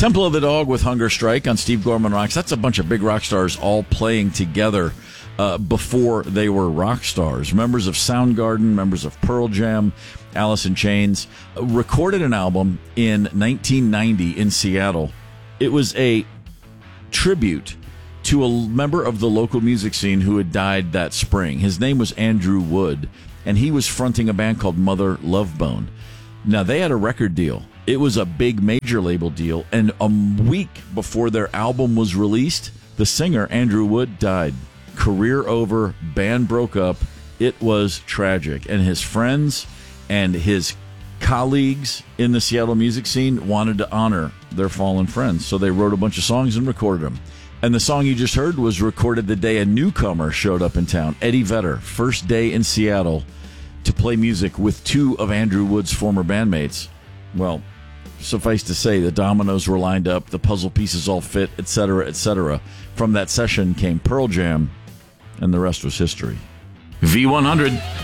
Temple of the Dog with Hunger Strike on Steve Gorman Rocks. That's a bunch of big rock stars all playing together before they were rock stars. Members of Soundgarden, members of Pearl Jam, Alice in Chains, recorded an album in 1990 in Seattle. It was a tribute to a member of the local music scene who had died that spring. His name was Andrew Wood, and he was fronting a band called Mother Love Bone. Now, they had a record deal. It was a big major label deal, and a week before their album was released, the singer, Andrew Wood, died. Career over, band broke up. It was tragic, and his friends and his colleagues in the Seattle music scene wanted to honor their fallen friends, so they wrote a bunch of songs and recorded them. And the song you just heard was recorded the day a newcomer showed up in town, Eddie Vedder, first day in Seattle to play music with two of Andrew Wood's former bandmates. Well, suffice to say, the dominoes were lined up, the puzzle pieces all fit, etc., etc. From that session came Pearl Jam, and the rest was history. V100.